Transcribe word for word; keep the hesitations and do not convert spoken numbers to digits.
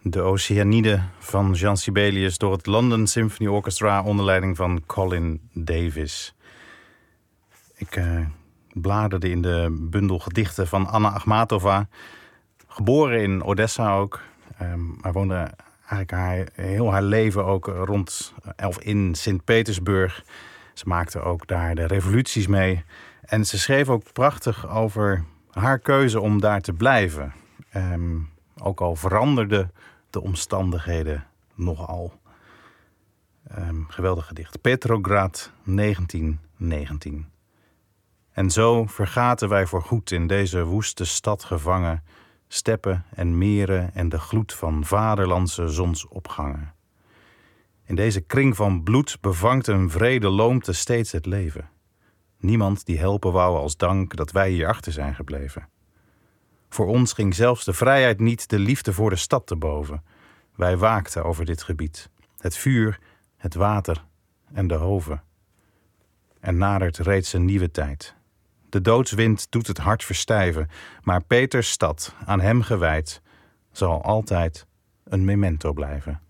De Oceanide van Jean Sibelius door het London Symphony Orchestra onder leiding van Colin Davis. Ik uh, bladerde in de bundel gedichten van Anna Akhmatova. Geboren in Odessa ook. Um, maar woonde eigenlijk haar, heel haar leven ook rond of in Sint-Petersburg. Ze maakte ook daar de revoluties mee. En ze schreef ook prachtig over haar keuze om daar te blijven. Um, ook al veranderden de omstandigheden nogal. Um, geweldig gedicht. Petrograd, negentien negentien. En zo vergaten wij voorgoed in deze woeste stad gevangen, steppen en meren en de gloed van vaderlandse zonsopgangen. In deze kring van bloed bevangt een vrede loomte steeds het leven. Niemand die helpen wou als dank dat wij hier achter zijn gebleven. Voor ons ging zelfs de vrijheid niet de liefde voor de stad te boven. Wij waakten over dit gebied. Het vuur, het water en de hoven. Er nadert reeds een nieuwe tijd. De doodswind doet het hart verstijven, maar Peters stad, aan hem gewijd, zal altijd een memento blijven.